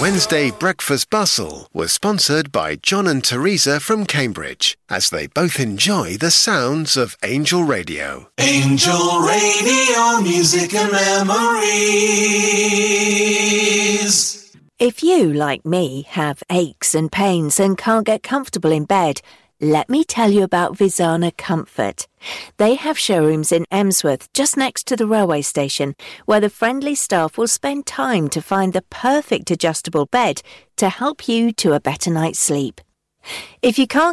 Wednesday Breakfast Bustle was sponsored by John and Teresa from Cambridge, as they both enjoy the sounds of Angel Radio. Angel Radio, music and memories. If you, like me, have aches and pains and can't get comfortable in bed, let me tell you about Visana Comfort. They have showrooms in Emsworth, just next to the railway station, where the friendly staff will spend time to find the perfect adjustable bed to help you to a better night's sleep. If you can't